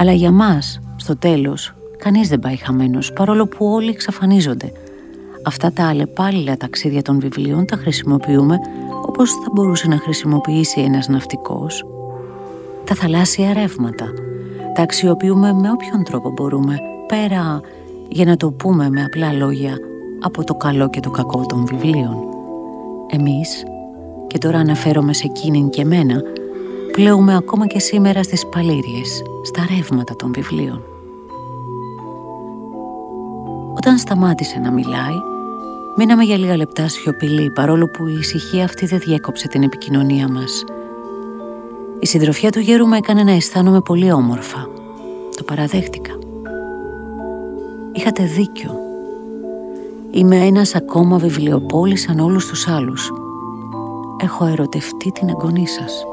Αλλά για μας, στο τέλος, κανείς δεν πάει χαμένος, παρόλο που όλοι εξαφανίζονται. Αυτά τα αλλεπάλληλα ταξίδια των βιβλίων τα χρησιμοποιούμε όπως θα μπορούσε να χρησιμοποιήσει ένας ναυτικός. Τα θαλάσσια ρεύματα τα αξιοποιούμε με όποιον τρόπο μπορούμε, πέρα, για να το πούμε με απλά λόγια, από το καλό και το κακό των βιβλίων. Εμείς, και τώρα αναφέρομαι σε εκείνην και μένα, πλέουμε ακόμα και σήμερα στις παλήριες, στα ρεύματα των βιβλίων. Όταν σταμάτησε να μιλάει, μείναμε για λίγα λεπτά σιωπηλοί, παρόλο που η ησυχία αυτή δεν διέκοψε την επικοινωνία μας. Η συντροφιά του γέρου με έκανε να αισθάνομαι πολύ όμορφα. Το παραδέχτηκα. Είχατε δίκιο. Είμαι ένας ακόμα βιβλιοπόλης σαν όλους τους άλλους. Έχω ερωτευτεί την εγγονή σας.